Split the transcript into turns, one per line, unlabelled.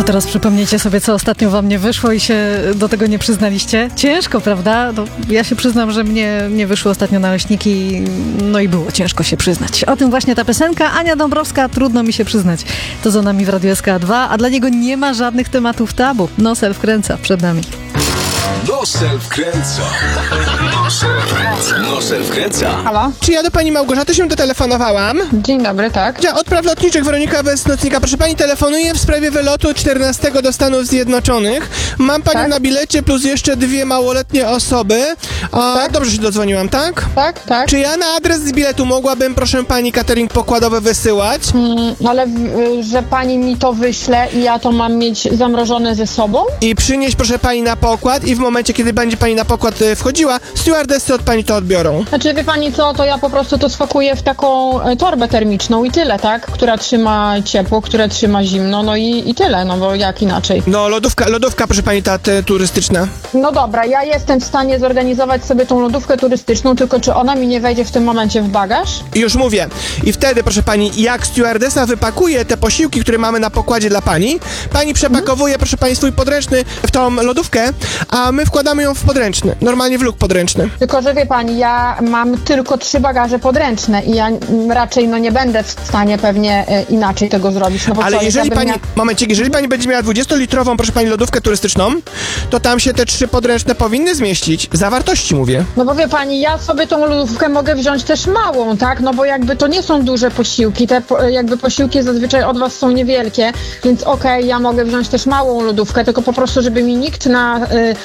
To teraz przypomnijcie sobie, co ostatnio wam nie wyszło i się do tego nie przyznaliście. Ciężko, prawda? No, ja się przyznam, że mnie nie wyszły ostatnio naleśniki, no i było ciężko się przyznać. O tym właśnie ta piosenka. Ania Dąbrowska, trudno mi się przyznać. To za nami w Radiu SK2, a dla niego nie ma żadnych tematów tabu. Nosel wkręca przed nami.
Nosel wkręca. Nosel wkręca.
Halo?
Czy ja do pani Małgorzaty się dotelefonowałam?
Dzień dobry, tak.
Odpraw lotniczych Weronika bez nocnika. Proszę pani, telefonuję w sprawie wylotu 14 do Stanów Zjednoczonych. Mam panią
Tak.
na bilecie plus jeszcze 2 małoletnie osoby.
Tak.
Dobrze się dodzwoniłam, tak?
Tak.
Czy ja na adres z biletu mogłabym, proszę pani, catering pokładowy wysyłać?
Ale że pani mi to wyśle i ja to mam mieć zamrożone ze sobą?
I przynieść, proszę pani, na pokład i w momencie, kiedy będzie pani na pokład wchodziła, stewardessy od pani to odbiorą.
Znaczy, wie pani co, to ja po prostu to spakuję w taką torbę termiczną i tyle, tak? Która trzyma ciepło, która trzyma zimno, no i tyle, no bo jak inaczej.
No, lodówka, proszę pani, ta turystyczna.
No dobra, ja jestem w stanie zorganizować sobie tą lodówkę turystyczną, tylko czy ona mi nie wejdzie w tym momencie w bagaż?
I już mówię. I wtedy, proszę pani, jak stewardessa wypakuje te posiłki, które mamy na pokładzie dla pani, pani przepakowuje, proszę pani, swój podręczny w tą lodówkę, a my wkładamy ją w podręczny. Normalnie w luk podręczny.
Tylko, że wie pani, ja mam tylko 3 bagaże podręczne i ja raczej nie będę w stanie pewnie inaczej tego zrobić. No bo
Ale
co,
jeżeli
ja bym
pani, momencik, jeżeli pani będzie miała 20-litrową, proszę pani, lodówkę turystyczną, to tam się te 3 podręczne powinny zmieścić. Zawartości mówię.
No bo wie pani, ja sobie tą lodówkę mogę wziąć też małą, tak? No bo jakby to nie są duże posiłki, te jakby posiłki zazwyczaj od was są niewielkie, więc okej, ja mogę wziąć też małą lodówkę, tylko po prostu, żeby mi nikt na